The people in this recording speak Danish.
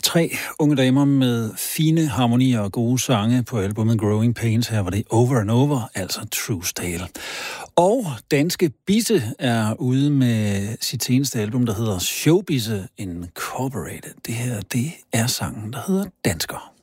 3 unge damer med fine harmonier og gode sange på albumet Growing Pains. Her var det Over and Over, altså Truth Tale. Og danske Bisse er ude med sit seneste album, der hedder Showbisse Incorporated. Det her, det er sangen, der hedder Dansker.